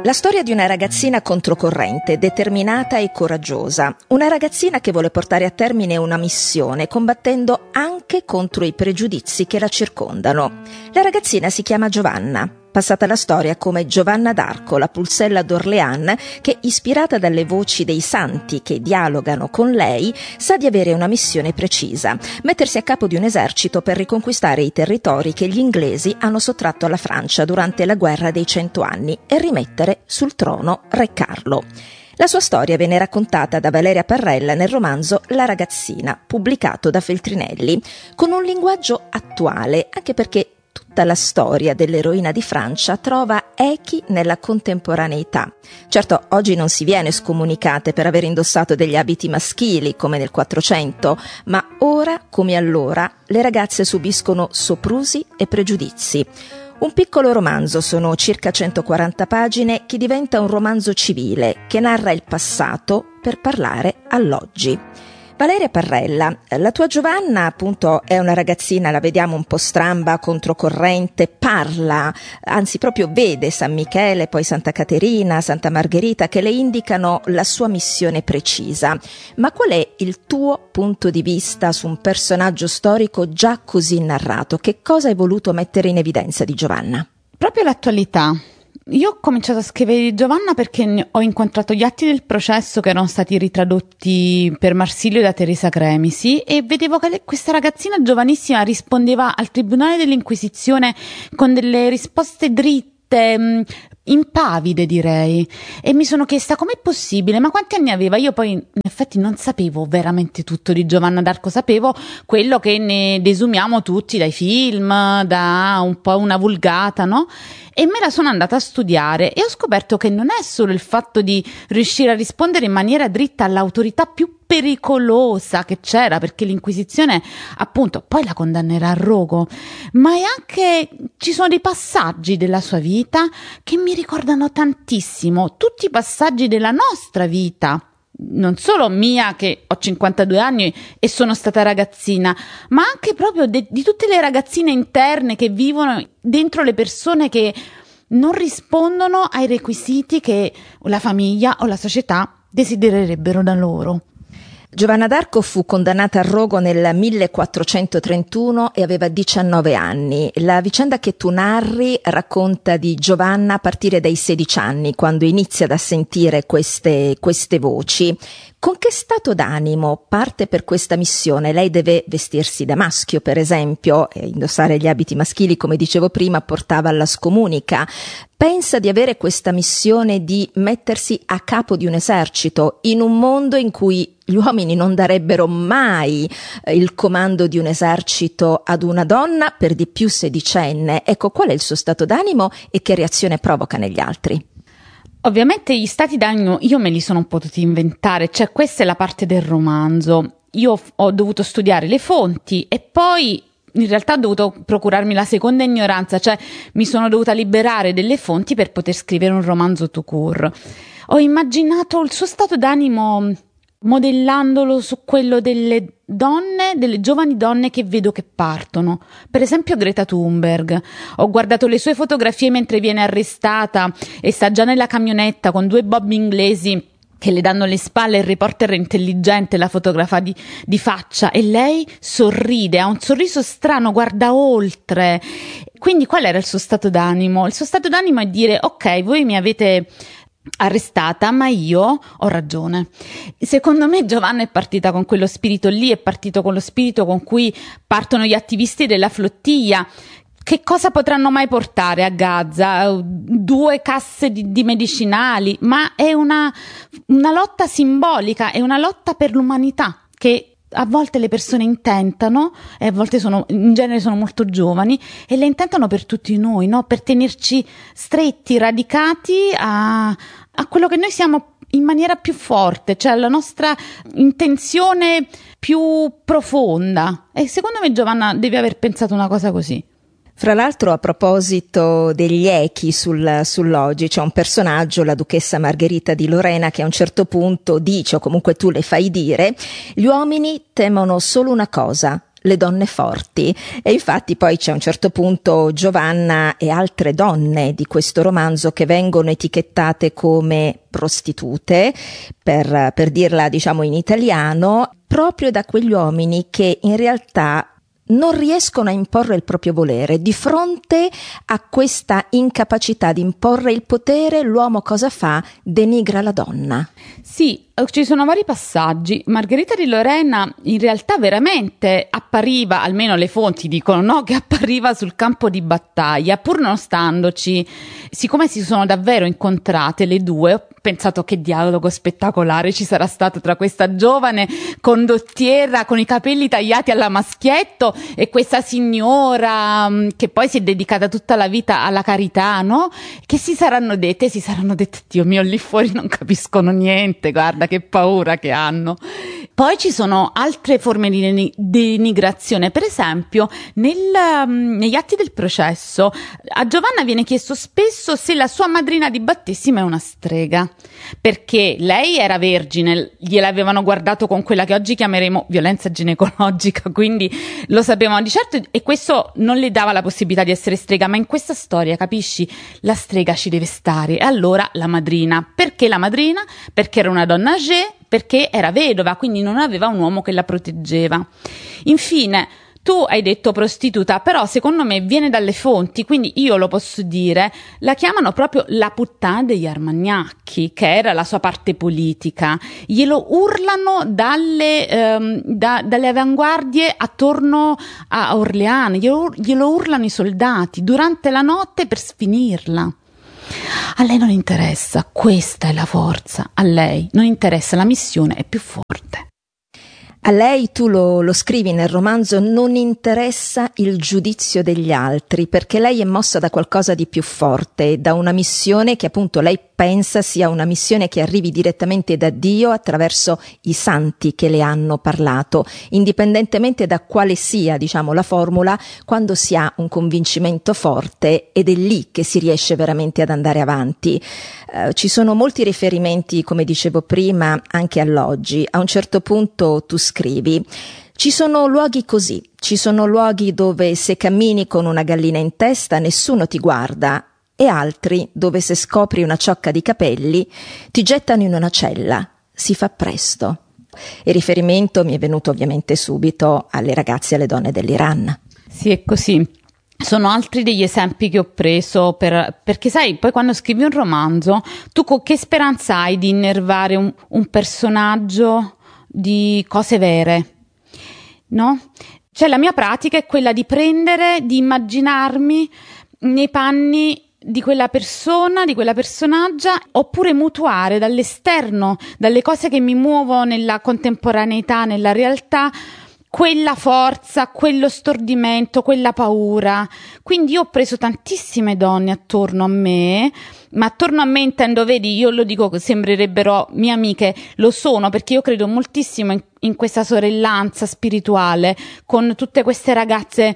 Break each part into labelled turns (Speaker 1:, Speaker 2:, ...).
Speaker 1: La storia di una ragazzina controcorrente, determinata e coraggiosa. Una ragazzina che vuole portare a termine una missione, combattendo anche contro i pregiudizi che la circondano. La ragazzina si chiama Giovanna, passata alla storia come Giovanna d'Arco, la pulcella d'Orléans, che, ispirata dalle voci dei santi che dialogano con lei, sa di avere una missione precisa: mettersi a capo di un esercito per riconquistare i territori che gli inglesi hanno sottratto alla Francia durante la guerra dei 100 anni e rimettere sul trono Re Carlo. La sua storia venne raccontata da Valeria Parrella nel romanzo La ragazzina, pubblicato da Feltrinelli, con un linguaggio attuale, anche perché tutta la storia dell'eroina di Francia trova echi nella contemporaneità. Certo, oggi non si viene scomunicate per aver indossato degli abiti maschili come nel 400, ma ora come allora le ragazze subiscono soprusi e pregiudizi. Un piccolo romanzo, sono circa 140 pagine, che diventa un romanzo civile che narra il passato per parlare all'oggi. Valeria Parrella, la tua Giovanna appunto è una ragazzina, la vediamo un po' stramba, controcorrente, parla, anzi proprio vede San Michele, poi Santa Caterina, Santa Margherita che le indicano la sua missione precisa. Ma qual è il tuo punto di vista su un personaggio storico già così narrato? Che cosa hai voluto mettere in evidenza di Giovanna?
Speaker 2: Proprio l'attualità. Io ho cominciato a scrivere di Giovanna perché ho incontrato gli atti del processo che erano stati ritradotti per Marsilio da Teresa Cremisi e vedevo che questa ragazzina giovanissima rispondeva al Tribunale dell'Inquisizione con delle risposte dritte, impavide direi, e mi sono chiesta com'è possibile, ma quanti anni aveva? Io poi in effetti non sapevo veramente tutto di Giovanna d'Arco, sapevo quello che ne desumiamo tutti dai film, da un po' una vulgata, no? E me la sono andata a studiare e ho scoperto che non è solo il fatto di riuscire a rispondere in maniera dritta all'autorità più pericolosa che c'era, perché l'Inquisizione appunto poi la condannerà a rogo, ma è anche, ci sono dei passaggi della sua vita che mi ricordano tantissimo tutti i passaggi della nostra vita, non solo mia che ho 52 anni e sono stata ragazzina, ma anche proprio di tutte le ragazzine interne che vivono dentro le persone che non rispondono ai requisiti che la famiglia o la società desidererebbero da loro.
Speaker 1: Giovanna d'Arco fu condannata a rogo nel 1431 e aveva 19 anni. La vicenda che tu narri racconta di Giovanna a partire dai 16 anni, quando inizia ad sentire queste voci. Con che stato d'animo parte per questa missione? Lei deve vestirsi da maschio, per esempio, e indossare gli abiti maschili, come dicevo prima, portava alla scomunica. Pensa di avere questa missione di mettersi a capo di un esercito in un mondo in cui gli uomini non darebbero mai il comando di un esercito ad una donna, per di più sedicenne. Ecco, qual è il suo stato d'animo e che reazione provoca negli altri?
Speaker 2: Ovviamente gli stati d'animo io me li sono potuti inventare, cioè questa è la parte del romanzo. Io ho dovuto studiare le fonti e poi in realtà ho dovuto procurarmi la seconda ignoranza, cioè mi sono dovuta liberare delle fonti per poter scrivere un romanzo tout court. Ho immaginato il suo stato d'animo modellandolo su quello delle donne, delle giovani donne che vedo che partono. Per esempio Greta Thunberg. Ho guardato le sue fotografie mentre viene arrestata e sta già nella camionetta con 2 bob inglesi che le danno le spalle, il reporter intelligente la fotografa di faccia e lei sorride, ha un sorriso strano, guarda oltre. Quindi qual era il suo stato d'animo? Il suo stato d'animo è dire: ok, voi mi avete arrestata, ma io ho ragione. Secondo me Giovanna è partita con quello spirito lì, è partito con lo spirito con cui partono gli attivisti della flottiglia. Che cosa potranno mai portare a Gaza? 2 casse di medicinali, ma è una lotta simbolica, è una lotta per l'umanità che a volte le persone intentano, e a volte in genere sono molto giovani, e le intentano per tutti noi, no? Per tenerci stretti, radicati a quello che noi siamo in maniera più forte, cioè la nostra intenzione più profonda. E secondo me Giovanna deve aver pensato una cosa così.
Speaker 1: Fra l'altro, a proposito degli echi sull'oggi, c'è un personaggio, la duchessa Margherita di Lorena, che a un certo punto dice, o comunque tu le fai dire: gli uomini temono solo una cosa, le donne forti. E infatti poi c'è a un certo punto Giovanna e altre donne di questo romanzo che vengono etichettate come prostitute, per dirla diciamo in italiano, proprio da quegli uomini che in realtà non riescono a imporre il proprio volere. Di fronte a questa incapacità di imporre il potere, l'uomo cosa fa? Denigra la donna.
Speaker 2: Sì, ci sono vari passaggi. Margherita di Lorena in realtà veramente appariva, almeno le fonti dicono, no, che appariva sul campo di battaglia, pur non standoci. Siccome si sono davvero incontrate le due, ho pensato che dialogo spettacolare ci sarà stato tra questa giovane condottiera con i capelli tagliati alla maschietto e questa signora che poi si è dedicata tutta la vita alla carità, no? Che si saranno dette, Dio mio, lì fuori non capiscono niente, guarda che paura che hanno. Poi ci sono altre forme di denigrazione, per esempio negli atti del processo a Giovanna viene chiesto spesso se la sua madrina di battesimo è una strega, perché lei era vergine, gliel'avevano guardato con quella che oggi chiameremo violenza ginecologica, quindi lo sapevamo di certo, e questo non le dava la possibilità di essere strega, ma in questa storia, capisci, la strega ci deve stare, e allora la madrina. Perché la madrina? Perché era una donna âgée, perché era vedova, quindi non aveva un uomo che la proteggeva. Infine, tu hai detto prostituta, però secondo me viene dalle fonti, quindi io lo posso dire, la chiamano proprio la puttana degli Armagnacchi, che era la sua parte politica. Glielo urlano dalle avanguardie attorno a Orleano, glielo urlano i soldati durante la notte per sfinirla. A lei non interessa, questa è la forza, a lei non interessa, la missione è più forte.
Speaker 1: A lei, tu lo scrivi nel romanzo, non interessa il giudizio degli altri, perché lei è mossa da qualcosa di più forte, da una missione che appunto lei pensa sia una missione che arrivi direttamente da Dio attraverso i santi che le hanno parlato, indipendentemente da quale sia, diciamo, la formula, quando si ha un convincimento forte ed è lì che si riesce veramente ad andare avanti. Ci sono molti riferimenti, come dicevo prima, anche all'oggi. A un certo punto tu scrivi: ci sono luoghi così, ci sono luoghi dove se cammini con una gallina in testa nessuno ti guarda, e altri dove se scopri una ciocca di capelli ti gettano in una cella, si fa presto. Il riferimento mi è venuto ovviamente subito alle ragazze e alle donne dell'Iran.
Speaker 2: Sì, è così. Sono altri degli esempi che ho preso perché sai, poi quando scrivi un romanzo, tu con che speranza hai di innervare un personaggio di cose vere, no? Cioè la mia pratica è quella di di immaginarmi nei panni di quella persona, di quella personaggia, oppure mutuare dall'esterno, dalle cose che mi muovono nella contemporaneità, nella realtà, quella forza, quello stordimento, quella paura. Quindi io ho preso tantissime donne attorno a me, ma attorno a me intendo, vedi, io lo dico che sembrerebbero mie amiche, lo sono perché io credo moltissimo in questa sorellanza spirituale con tutte queste ragazze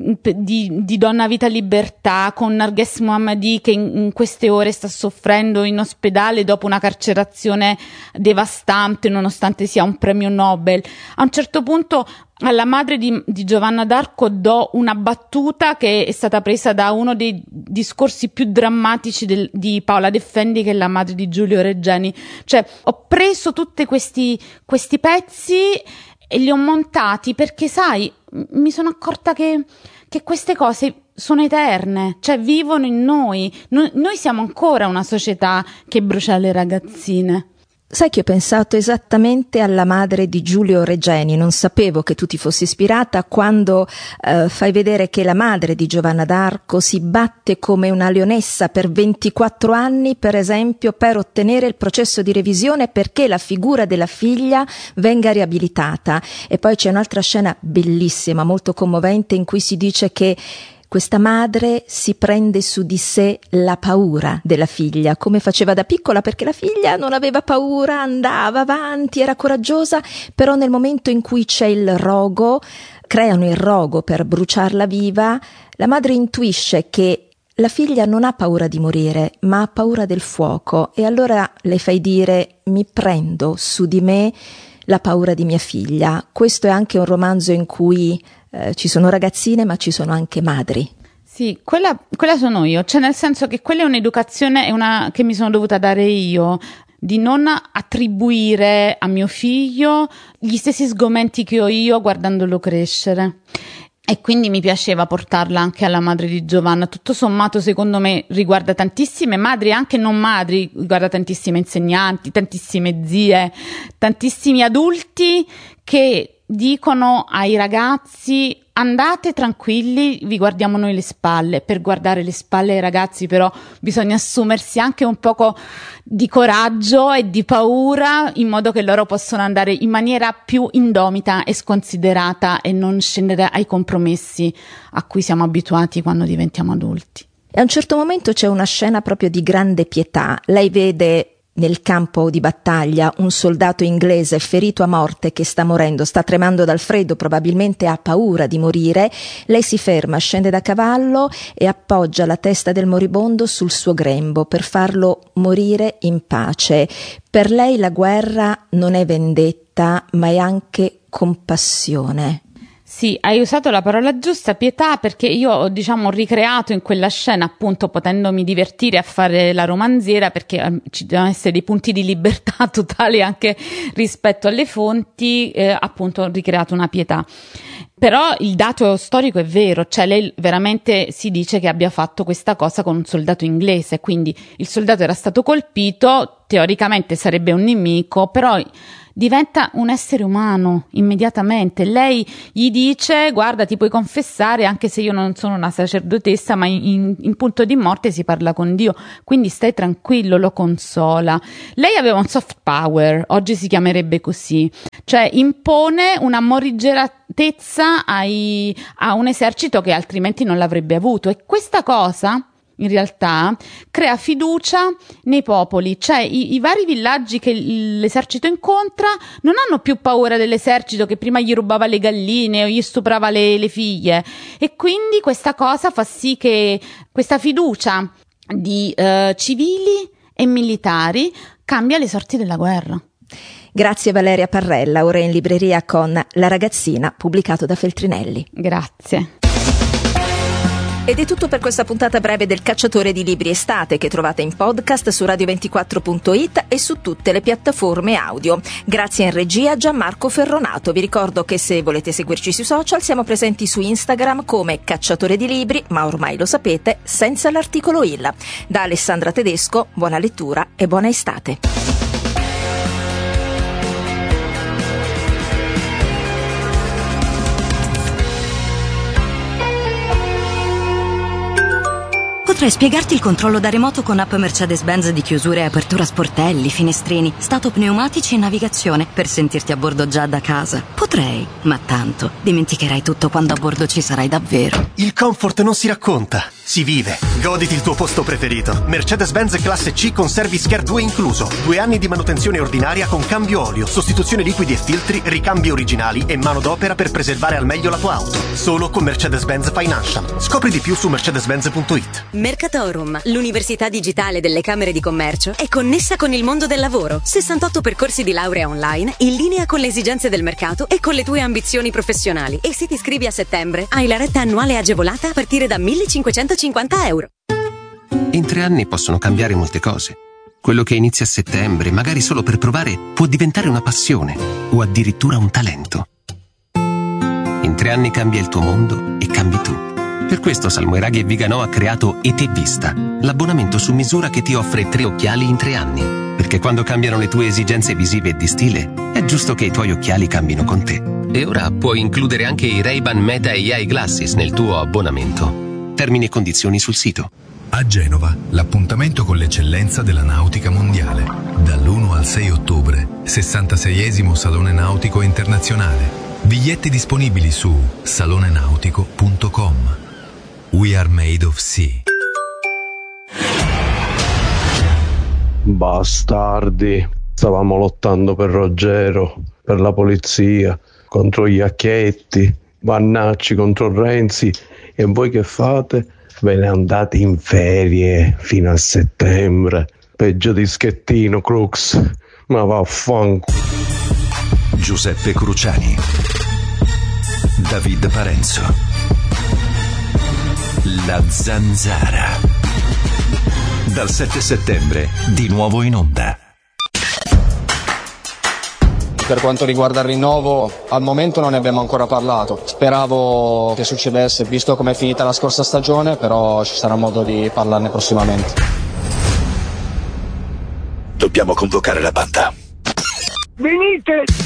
Speaker 2: di Donna Vita Libertà, con Narges Mohammadi che in queste ore sta soffrendo in ospedale dopo una carcerazione devastante nonostante sia un premio Nobel. A un certo punto alla madre di Giovanna d'Arco do una battuta che è stata presa da uno dei discorsi più drammatici di Paola De Fendi, che è la madre di Giulio Regeni. Cioè ho preso tutti questi pezzi e li ho montati perché, sai, mi sono accorta che queste cose sono eterne, cioè vivono in noi. Noi siamo ancora una società che brucia le ragazzine.
Speaker 1: Sai che ho pensato esattamente alla madre di Giulio Regeni, non sapevo che tu ti fossi ispirata quando fai vedere che la madre di Giovanna d'Arco si batte come una leonessa per 24 anni, per esempio, per ottenere il processo di revisione perché la figura della figlia venga riabilitata. E poi c'è un'altra scena bellissima, molto commovente, in cui si dice che questa madre si prende su di sé la paura della figlia, come faceva da piccola, perché la figlia non aveva paura, andava avanti, era coraggiosa, però nel momento in cui c'è il rogo, creano il rogo per bruciarla viva, la madre intuisce che la figlia non ha paura di morire, ma ha paura del fuoco, e allora le fai dire: mi prendo su di me la paura di mia figlia. Questo è anche un romanzo in cui ci sono ragazzine ma ci sono anche madri.
Speaker 2: Sì, quella sono io, cioè nel senso che quella è un'educazione che mi sono dovuta dare io, di non attribuire a mio figlio gli stessi sgomenti che ho io guardandolo crescere. E quindi mi piaceva portarla anche alla madre di Giovanna. Tutto sommato, secondo me, riguarda tantissime madri, anche non madri, riguarda tantissime insegnanti, tantissime zie, tantissimi adulti che dicono ai ragazzi: andate tranquilli, vi guardiamo noi le spalle. Per guardare le spalle ai ragazzi però bisogna assumersi anche un poco di coraggio e di paura, in modo che loro possano andare in maniera più indomita e sconsiderata e non scendere ai compromessi a cui siamo abituati quando diventiamo adulti.
Speaker 1: E a un certo momento c'è una scena proprio di grande pietà. Lei vede nel campo di battaglia un soldato inglese ferito a morte che sta morendo, sta tremando dal freddo, probabilmente ha paura di morire. Lei si ferma, scende da cavallo e appoggia la testa del moribondo sul suo grembo per farlo morire in pace. Per lei la guerra non è vendetta, ma è anche compassione.
Speaker 2: Sì, hai usato la parola giusta, pietà, perché io ho ricreato in quella scena, appunto, potendomi divertire a fare la romanziera, perché ci devono essere dei punti di libertà totali anche rispetto alle fonti, appunto ho ricreato una pietà. Però il dato storico è vero, cioè lei veramente si dice che abbia fatto questa cosa con un soldato inglese, quindi il soldato era stato colpito, teoricamente sarebbe un nemico, però diventa un essere umano immediatamente. Lei gli dice: guarda, ti puoi confessare, anche se io non sono una sacerdotessa, ma in punto di morte si parla con Dio, quindi stai tranquillo, lo consola. Lei aveva un soft power, oggi si chiamerebbe così, cioè impone una morigeratezza a un esercito che altrimenti non l'avrebbe avuto, e questa cosa in realtà crea fiducia nei popoli, cioè i vari villaggi che l'esercito incontra non hanno più paura dell'esercito che prima gli rubava le galline o gli stuprava le figlie, e quindi questa cosa fa sì che questa fiducia di civili e militari cambia le sorti della guerra.
Speaker 1: Grazie Valeria Parrella, ora in libreria con La ragazzina, pubblicato da Feltrinelli.
Speaker 2: Grazie.
Speaker 1: Ed è tutto per questa puntata breve del Cacciatore di Libri Estate, che trovate in podcast su radio24.it e su tutte le piattaforme audio. Grazie in regia Gianmarco Ferronato. Vi ricordo che se volete seguirci sui social siamo presenti su Instagram come Cacciatore di Libri, ma ormai lo sapete, senza l'articolo il. Da Alessandra Tedesco, buona lettura e buona estate.
Speaker 3: Potrei spiegarti il controllo da remoto con app Mercedes-Benz di chiusura e apertura sportelli, finestrini, stato pneumatici e navigazione per sentirti a bordo già da casa. Potrei, ma tanto dimenticherai tutto quando a bordo ci sarai davvero.
Speaker 4: Il comfort non si racconta, si vive. Goditi il tuo posto preferito. Mercedes-Benz classe C con Service Care 2 incluso. 2 anni di manutenzione ordinaria con cambio olio, sostituzione liquidi e filtri, ricambi originali e manodopera per preservare al meglio la tua auto. Solo con Mercedes-Benz Financial. Scopri di più su mercedes-benz.it.
Speaker 5: Mercatorum, l'università digitale delle Camere di Commercio, è connessa con il mondo del lavoro. 68 percorsi di laurea online in linea con le esigenze del mercato e con le tue ambizioni professionali. E se ti iscrivi a settembre, hai la retta annuale agevolata a partire da €1.550.
Speaker 6: In 3 anni possono cambiare molte cose. Quello che inizia a settembre, magari solo per provare, può diventare una passione o addirittura un talento. In 3 anni cambia il tuo mondo e cambi tu. Per questo Salmoiraghi e Viganò ha creato ET Vista, l'abbonamento su misura che ti offre 3 occhiali in 3 anni. Perché quando cambiano le tue esigenze visive e di stile, è giusto che i tuoi occhiali cambino con te. E ora puoi includere anche i Ray-Ban Meta AI Glasses nel tuo abbonamento. Termini e condizioni sul sito.
Speaker 7: A Genova, l'appuntamento con l'eccellenza della nautica mondiale. Dall'1 al 6 ottobre, 66esimo Salone Nautico Internazionale. Biglietti disponibili su salonenautico.com. We are made of sea.
Speaker 8: Bastardi, stavamo lottando per Ruggero, per la polizia, contro gli Acchietti, Vannacci contro Renzi, e voi che fate? Ve ne andate in ferie fino a settembre, peggio di Schettino, Crux, ma vaffanculo.
Speaker 9: Giuseppe Cruciani. David Parenzo. La Zanzara. Dal 7 settembre, di nuovo in onda.
Speaker 10: Per quanto riguarda il rinnovo, al momento non ne abbiamo ancora parlato. Speravo che succedesse, visto come è finita la scorsa stagione, però ci sarà modo di parlarne prossimamente.
Speaker 9: Dobbiamo convocare la banda.
Speaker 11: Venite!